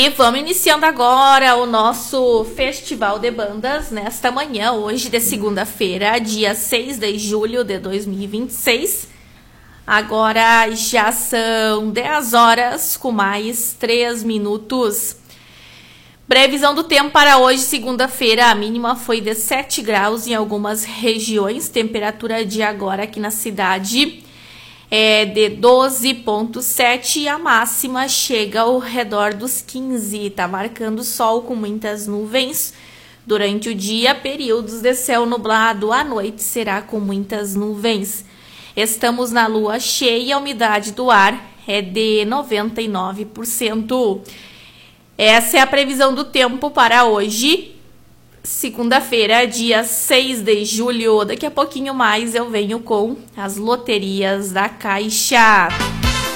E vamos iniciando agora o nosso Festival de Bandas nesta manhã, hoje de segunda-feira, dia 6 de julho de 2026. Agora já são 10 horas com mais 3 minutos. Previsão do tempo para hoje, segunda-feira, a mínima foi de 7 graus em algumas regiões. Temperatura de agora aqui na cidade é de 12,7 e a máxima chega ao redor dos 15. Tá marcando sol com muitas nuvens. Durante o dia, períodos de céu nublado. À noite será com muitas nuvens. Estamos na lua cheia, a umidade do ar é de 99%. Essa é a previsão do tempo para hoje, segunda-feira, dia 6 de julho. Daqui a pouquinho mais eu venho com as loterias da Caixa.